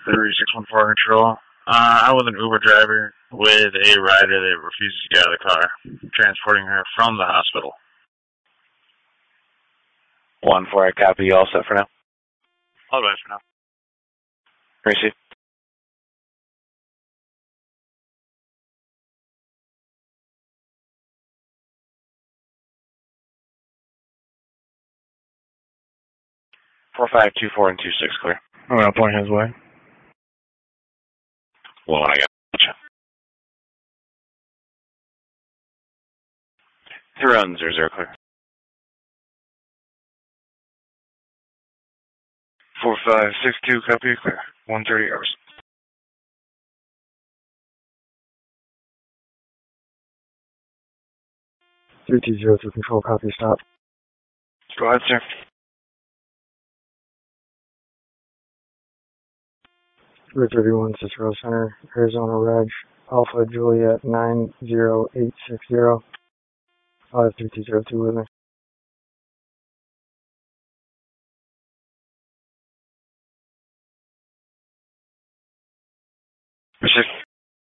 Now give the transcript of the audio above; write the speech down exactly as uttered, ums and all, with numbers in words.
three six one four control. Uh, I'm with an Uber driver with a rider that refuses to get out of the car, transporting her from the hospital. one four, I copy. You all set for now? All right for now. Receive. four five two four and two six clear. I'm going to point his way. Well, I got you. Three on zero zero clear. four five six two, copy, clear. one thirty hours. three two zero two control, copy, stop. Go ahead, sir. Route thirty-one, Cicero Center, Arizona Reg, Alpha Juliet nine zero eight six zero. I'll have three two zero two with me. Receive.